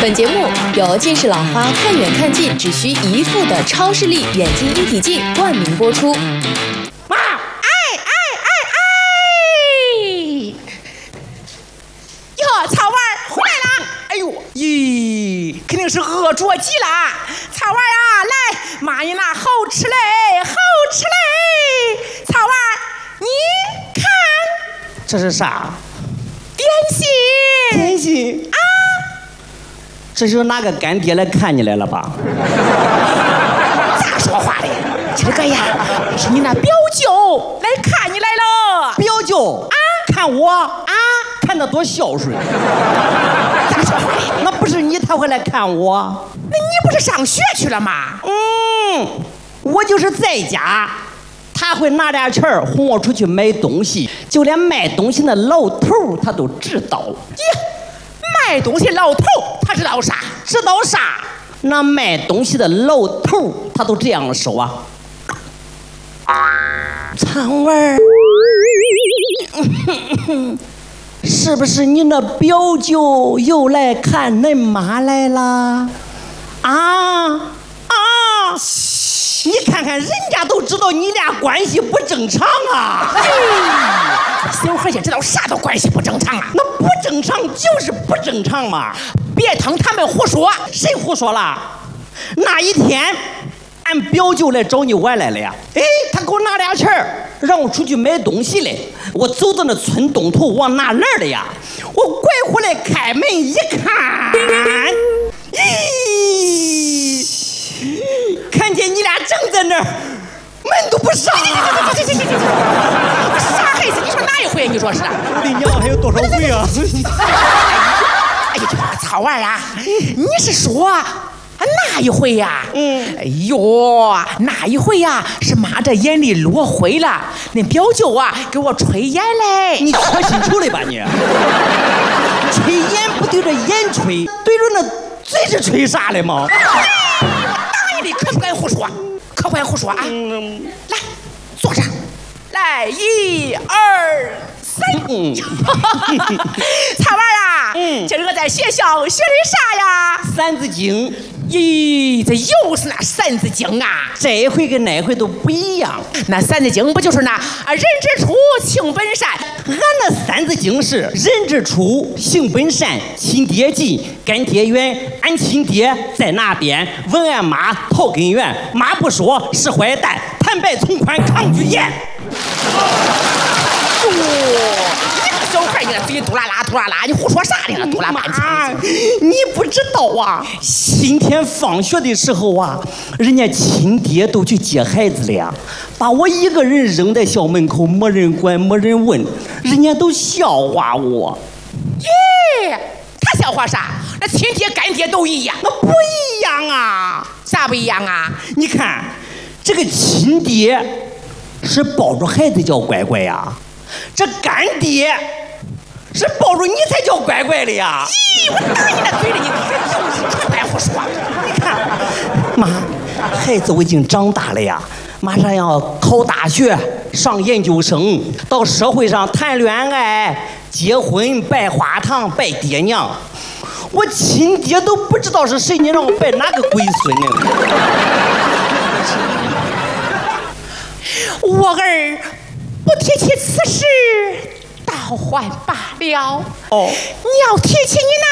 本节目由近视老花看远看近只需1副的超视力眼睛一体镜冠名播出。 妈，哟，草娃回来了！哎呦，咦，肯定是饿着急了。草娃啊，来，妈你那好吃嘞，好吃嘞！草娃，你看， 这是啥？ 点心。 点心啊！这是哪个干爹来看你来了吧？ 咋说话的？这个呀，是你那表舅来看你来了。 表舅啊，看我啊，看他多孝顺。 咋说话的？ 那不是你才会来看我？ 那你不是上学去了吗？ 我就是在家。他会拿点钱哄我出去买东西，就连卖东西的老头他都知道。 卖东西老头他知道啥？ 知道啥？那卖东西的老头他都这样说啊。苍儿，是不是你那表舅又来看恁妈来了？啊！你看看人家都知道你俩关系不正常啊！ 小孩也知道啥都关系不正常啊？ 那不正常就是不正常嘛！ 别听他们胡说。 谁胡说了？那一天俺表舅来找你玩来了呀！他给我拿俩钱让我出去买东西嘞。我走到那村东头往哪来了呀？我拐回来开门一看，看见你俩正在那儿，门都不上。 啥孩子？你说哪一回？你说是？ 我的娘，还有多少回啊？ 哎呀，草娃啊，你是说哪一回呀？哎呦，那一回呀，是妈这眼里落灰了，那表舅啊给我吹眼嘞。 你可清楚了吧你？吹眼不对着眼吹，对着那嘴是吹啥嘞吗？ 你可不敢胡说，可不敢胡说啊！来，坐上，来，1、2、3。草娃啊，今儿个在学校学的啥呀？ 三字经。 咦，这又是那三字经啊！ 这回跟那回都不一样。 那三字经不就是那人之初，性本善？ 俺那三字经是人之初，性本善，亲爹近，干爹远。俺亲爹在那边，问俺妈讨根源，妈不说是坏蛋，坦白从宽，抗拒严。 小孩，你那嘴嘟啦啦嘟啦啦，你胡说啥呢？嘟啦半天。 你不知道啊？今天放学的时候啊，人家亲爹都去接孩子了呀，把我一个人扔在校门口，没人管，没人问，人家都笑话我。 耶，他笑话啥？那亲爹干爹都一样。 那不一样啊？ 啥不一样啊？ 你看，这个亲爹是抱着孩子叫乖乖呀，这干爹是抱着你才叫乖乖的呀！ 咦，我打你那嘴里，你可别胡说！ 你看，妈，孩子我已经长大了呀，马上要考大学，上研究生，到社会上谈恋爱、结婚、拜花堂、拜爹娘。我亲爹都不知道是谁，你让我拜哪个龟孙呢？ 我儿不提起此事，倒还罢了。你要提起你那